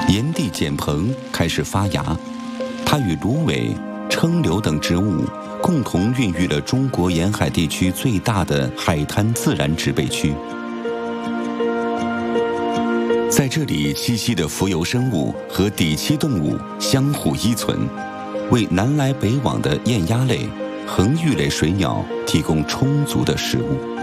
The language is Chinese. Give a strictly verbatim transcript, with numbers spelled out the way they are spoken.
炎帝简棚开始发芽，它与芦苇、称柳等植物共同孕育了中国沿海地区最大的海滩自然植被区。在这里栖息的浮游生物和底栖动物相互依存，为南来北往的雁鸭类、恒玉类水鸟提供充足的食物。